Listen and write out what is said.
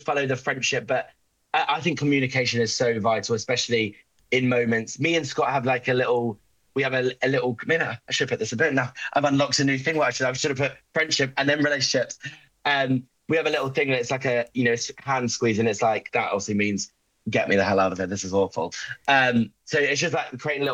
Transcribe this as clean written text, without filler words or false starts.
follow the friendship, but I think communication is so vital, especially in moments. Me and Scott have like a little. We have a little. Maybe I should put this a bit now. I've unlocked a new thing. Well, actually, I should have put friendship and then relationships. We have a little thing that it's like a it's hand squeeze, and it's like that obviously means get me the hell out of it. This is awful. So it's just like creating little